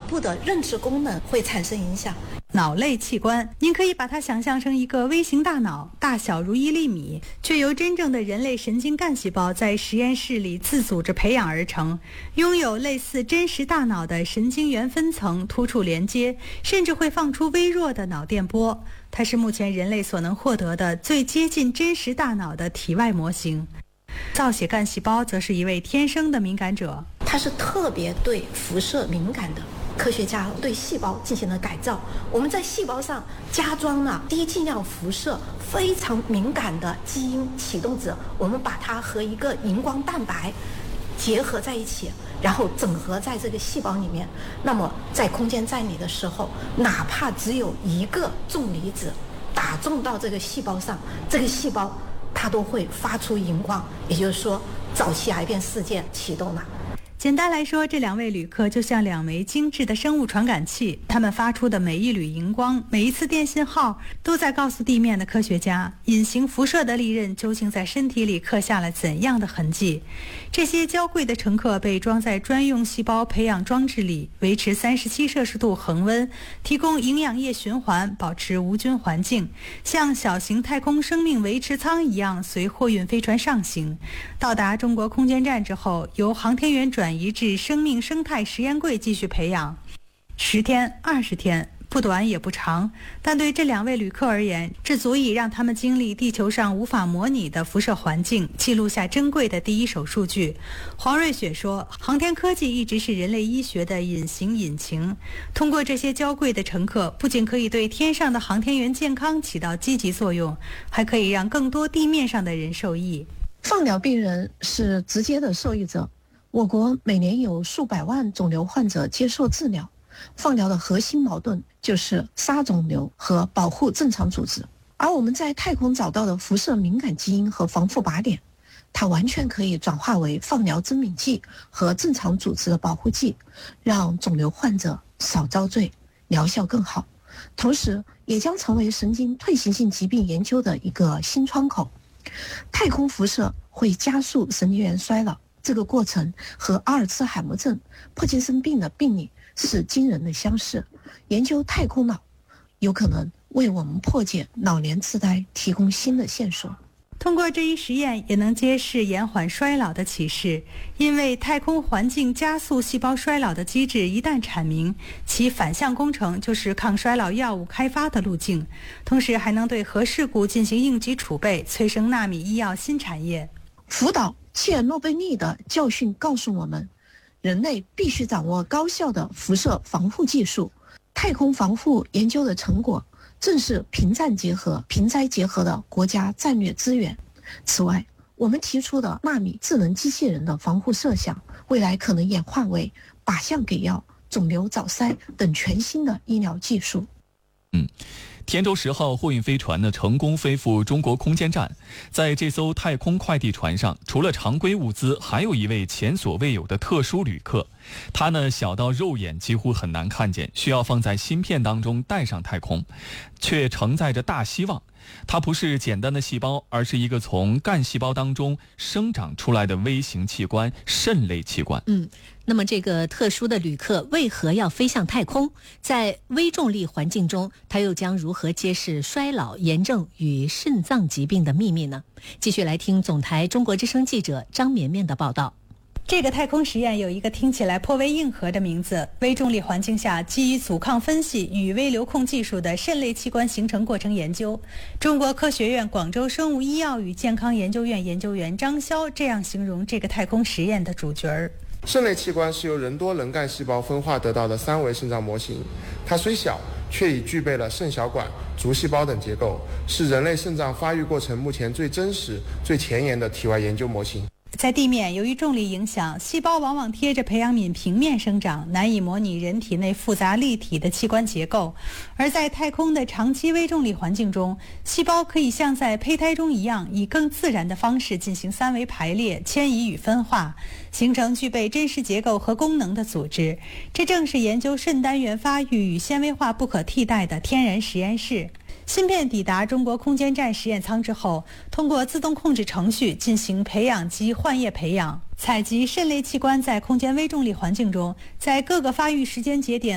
部的认知功能会产生影响。 脑类器官，您可以把它想象成一个微型大脑，大小如1厘米，却由真正的人类神经干细胞在实验室里自组织培养而成，拥有类似真实大脑的神经元分层、突触连接，甚至会放出微弱的脑电波。它是目前人类所能获得的最接近真实大脑的体外模型。造血干细胞则是一位天生的敏感者， 它是特别对辐射敏感的。科学家对细胞进行了改造，我们在细胞上加装了低剂量辐射非常敏感的基因启动子，我们把它和一个荧光蛋白结合在一起，然后整合在这个细胞里面。那么在空间站里的时候，哪怕只有一个重离子打中到这个细胞上，这个细胞它都会发出荧光，也就是说早期癌变事件启动了。 简单来说，这2位旅客就像2枚精致的生物传感器，他们发出的每一缕荧光，每一次电信号，都在告诉地面的科学家，隐形辐射的利刃究竟在身体里刻下了怎样的痕迹。这些娇贵的乘客被装在专用细胞培养装置里，维持37摄氏度恒温，提供营养液循环，保持无菌环境，像小型太空生命维持舱一样随货运飞船上行。到达中国空间站之后，由航天员转移至生命生态实验柜继续培养，10天、20天，不短也不长，但对这2位旅客而言，这足以让他们经历地球上无法模拟的辐射环境，记录下珍贵的第一手数据。黄瑞雪说，航天科技一直是人类医学的隐形引擎，通过这些娇贵的乘客，不仅可以对天上的航天员健康起到积极作用，还可以让更多地面上的人受益。 放疗病人是直接的受益者，我国每年有数百万肿瘤患者接受治疗。放疗的核心矛盾就是杀肿瘤和保护正常组织，而我们在太空找到的辐射敏感基因和防腐靶点，它完全可以转化为放疗增敏剂和正常组织的保护剂，让肿瘤患者少遭罪，疗效更好。同时也将成为神经退行性疾病研究的一个新窗口。太空辐射会加速神经元衰老，这个过程和阿尔茨海默症、帕金森病的病理是惊人的相似。研究太空脑有可能为我们破解老年痴呆提供新的线索。 通过这一实验，也能揭示延缓衰老的启示。因为太空环境加速细胞衰老的机制一旦阐明，其反向工程就是抗衰老药物开发的路径，同时还能对核事故进行应急储备，催生纳米医药新产业。 福岛切尔诺贝利的教训告诉我们，人类必须掌握高效的辐射防护技术。太空防护研究的成果正是平战结合、平灾结合的国家战略资源。此外，我们提出的纳米智能机器人的防护设想，未来可能演化为靶向给药、肿瘤早筛等全新的医疗技术。 天舟10号货运飞船呢成功飞赴中国空间站，在这艘太空快递船上，除了常规物资，还有一位前所未有的特殊旅客。他呢小到肉眼几乎很难看见，需要放在芯片当中带上太空，却承载着大希望。它不是简单的细胞，而是一个从干细胞当中生长出来的微型器官——肾类器官。 那么这个特殊的旅客为何要飞向太空？在微重力环境中，他又将如何揭示衰老、炎症与肾脏疾病的秘密呢？继续来听总台中国之声记者张绵绵的报道。 这个太空实验有一个听起来颇为硬核的名字：微重力环境下基于阻抗分析与微流控技术的肾类器官形成过程研究。中国科学院广州生物医药与健康研究院研究员张潇这样形容这个太空实验的主角儿： 肾类器官是由人多能干细胞分化得到的3维肾脏模型，它虽小，却已具备了肾小管、足细胞等结构，是人类肾脏发育过程目前最真实、最前沿的体外研究模型。 在地面，由于重力影响，细胞往往贴着培养皿平面生长，难以模拟人体内复杂立体的器官结构。而在太空的长期微重力环境中，细胞可以像在胚胎中一样，以更自然的方式进行3维排列、迁移与分化，形成具备真实结构和功能的组织。这正是研究肾单元发育与纤维化不可替代的天然实验室。芯片抵达中国空间站实验舱之后，通过自动控制程序进行培养及换液培养，采集肾类器官在空间微重力环境中，在各个发育时间节点